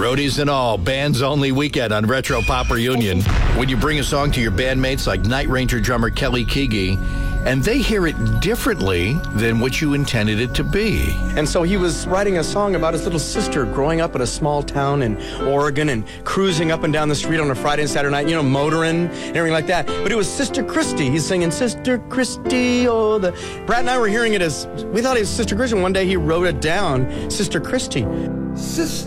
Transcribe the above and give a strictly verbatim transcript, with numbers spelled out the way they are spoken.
Roadies and all, bands only weekend on Retro Pop Reunion. When you bring a song to your bandmates like Night Ranger drummer Kelly Keagy, and they hear it differently than what you intended it to be. And so he was writing a song about his little sister growing up in a small town in Oregon and cruising up and down the street on a Friday and Saturday night, you know, motoring and everything like that. But it was Sister Christy. He's singing, Sister Christy, oh, the... Brad and I were hearing it as, we thought it was Sister Christy. One day he wrote it down, Sister Christy. Sister